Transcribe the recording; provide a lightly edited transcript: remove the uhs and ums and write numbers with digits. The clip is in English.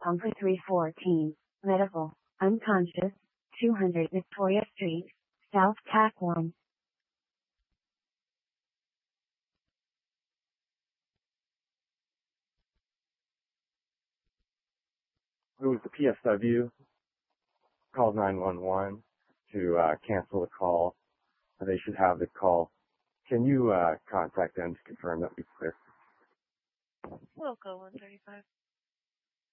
Pumper 314, medical, unconscious, 200 Victoria Street, South TAC 1. It was the PSW, called 911 to cancel the call. They should have the call. Can you contact them to confirm that we clear? We'll go 135.